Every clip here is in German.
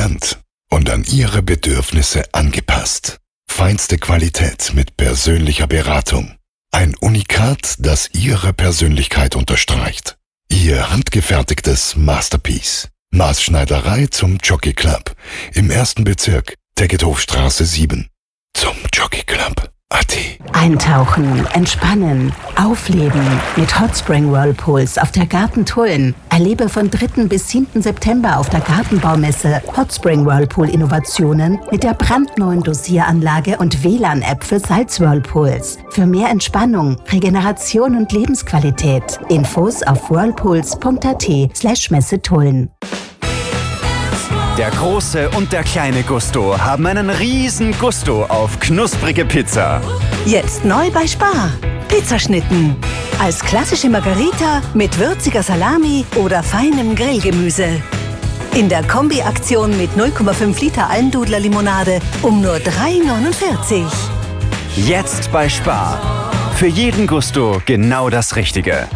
erkannt und an Ihre Bedürfnisse angepasst. Feinste Qualität mit persönlicher Beratung. Ein Unikat, das Ihre Persönlichkeit unterstreicht. Ihr handgefertigtes Masterpiece. Maßschneiderei zum Jockey Club im 1. Bezirk, Tegetthoffstraße 7. Zum Jockey Club. AT. Eintauchen, entspannen, aufleben mit Hot Spring Whirlpools auf der Gartentullen. Erlebe von 3. bis 7. September auf der Gartenbaumesse Hot Spring Whirlpool Innovationen mit der brandneuen Dosieranlage und WLAN-App für Salz-Whirlpools. Für mehr Entspannung, Regeneration und Lebensqualität. Infos auf whirlpools.at/Messetullen. Der große und der kleine Gusto haben einen riesen Gusto auf knusprige Pizza. Jetzt neu bei Spar. Pizzaschnitten. Als klassische Margarita mit würziger Salami oder feinem Grillgemüse. In der Kombi-Aktion mit 0,5 Liter Almdudler-Limonade um nur 3,49. Jetzt bei Spar. Für jeden Gusto genau das Richtige.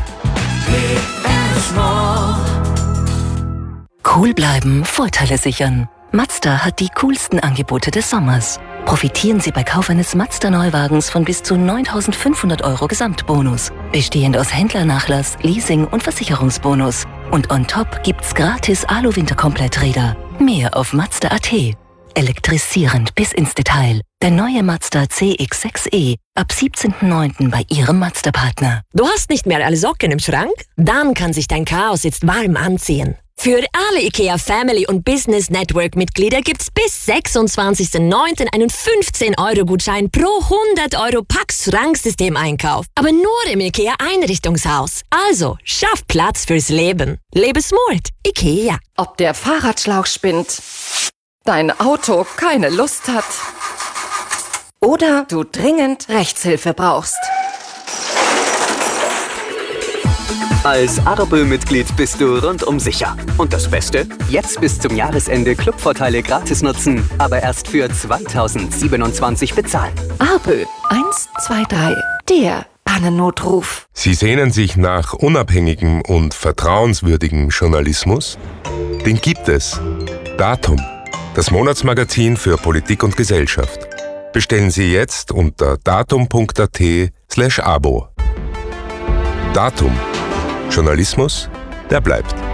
Cool bleiben, Vorteile sichern. Mazda hat die coolsten Angebote des Sommers. Profitieren Sie bei Kauf eines Mazda-Neuwagens von bis zu 9.500 € Gesamtbonus. Bestehend aus Händlernachlass, Leasing und Versicherungsbonus. Und on top gibt's gratis Alu-Winterkompletträder. Mehr auf Mazda.at. Elektrisierend bis ins Detail. Der neue Mazda CX-6e ab 17.09. bei Ihrem Mazda-Partner. Du hast nicht mehr alle Socken im Schrank? Dann kann sich dein Chaos jetzt warm anziehen. Für alle IKEA Family und Business Network Mitglieder gibt's bis 26.09. einen 15-€-Gutschein pro 100 € Pax-Schranksystem-Einkauf. Aber nur im IKEA Einrichtungshaus. Also, schaff Platz fürs Leben. Lebe smart. IKEA. Ob der Fahrradschlauch spinnt, dein Auto keine Lust hat oder du dringend Rechtshilfe brauchst. Als Abo-Mitglied bist du rundum sicher. Und das Beste? Jetzt bis zum Jahresende Clubvorteile gratis nutzen, aber erst für 2027 bezahlen. ARPÖ 123, der Pannennotruf. Sie sehnen sich nach unabhängigem und vertrauenswürdigem Journalismus? Den gibt es. Datum, das Monatsmagazin für Politik und Gesellschaft. Bestellen Sie jetzt unter datum.at/Abo. Datum. Journalismus, der bleibt.